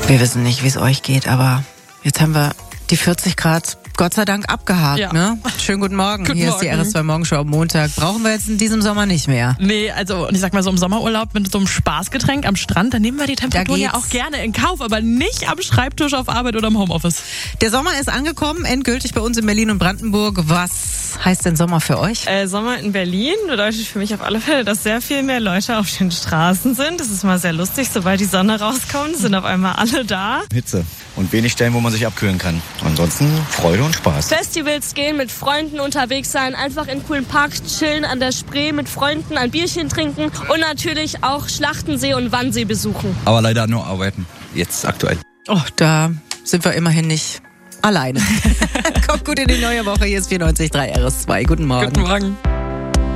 Wir wissen nicht, wie es euch geht, aber jetzt haben wir die 40 Grad Gott sei Dank abgehakt, Ja. ne? Schönen guten Morgen. Guten Hier Morgen. ist die RS2 Morgenshow am Montag. Brauchen wir jetzt in diesem Sommer nicht mehr. Nee, also ich sag mal so im Sommerurlaub mit so einem Spaßgetränk am Strand, da nehmen wir die Temperaturen ja geht's. auch gerne in Kauf, aber nicht am Schreibtisch auf Arbeit oder im Homeoffice. Der Sommer ist angekommen, endgültig bei uns in Berlin und Brandenburg. Was heißt denn Sommer für euch? Sommer in Berlin bedeutet für mich auf alle Fälle, dass sehr viel mehr Leute auf den Straßen sind. Das ist mal sehr lustig, sobald die Sonne rauskommt, sind auf einmal alle da. Hitze und wenig Stellen, wo man sich abkühlen kann. Ansonsten Freude und Spaß. Festivals gehen, mit Freunden unterwegs sein, einfach in coolen Parks chillen, an der Spree mit Freunden ein Bierchen trinken und natürlich auch Schlachtensee und Wannsee besuchen. Aber leider nur arbeiten, jetzt aktuell. Oh, da sind wir immerhin nicht alleine. Kommt gut in die neue Woche. Hier ist 94.3 RS2. Guten Morgen. Guten Morgen.